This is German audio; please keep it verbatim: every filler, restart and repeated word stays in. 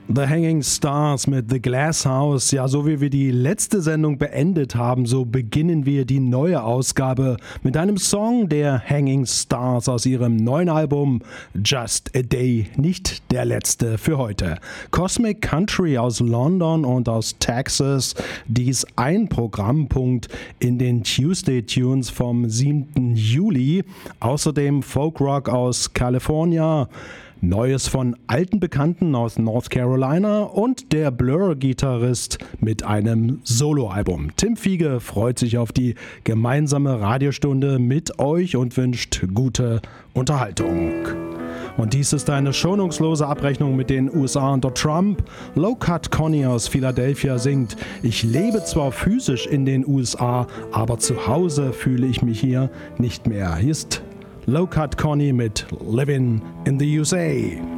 The Hanging Stars mit The Glass House. Ja, so wie wir die letzte Sendung beendet haben, so beginnen wir die neue Ausgabe mit einem Song der Hanging Stars aus ihrem neuen Album Just a Day, nicht der letzte für heute. Cosmic Country aus London und aus Texas, dies ein Programmpunkt in den Tuesday Tunes vom siebten Juli. Außerdem Folk Rock aus California, Neues von alten Bekannten aus North Carolina und der Blur-Gitarrist mit einem Soloalbum. Tim Fiege freut sich auf die gemeinsame Radiostunde mit euch und wünscht gute Unterhaltung. Und dies ist eine schonungslose Abrechnung mit den U S A unter Trump. Low Cut Connie aus Philadelphia singt: Ich lebe zwar physisch in den U S A, aber zu Hause fühle ich mich hier nicht mehr. Hier ist Low Cut Connie mit Living in the U S A.